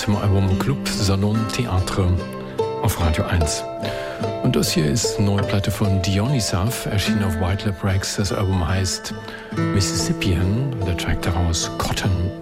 zum Album Club Salon Theatre auf Radio 1. Und das hier ist eine neue Platte von Dionysav, erschienen auf White Lab Records. Das Album heißt Mississippian, der Track daraus Cotton.